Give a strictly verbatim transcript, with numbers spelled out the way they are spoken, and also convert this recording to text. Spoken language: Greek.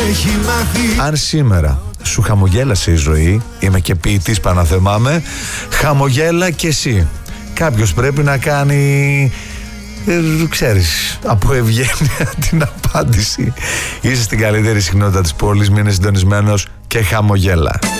έχει μάθει. Αν σήμερα σου χαμογέλασε η ζωή, είμαι και ποιητής παναθεμάμαι, χαμογέλα κι εσύ. Κάποιος πρέπει να κάνει, ε, ξέρεις, από ευγένεια την απάντηση. Είσαι στην καλύτερη συχνότητα της πόλης, μείνε συντονισμένος και χαμογέλα.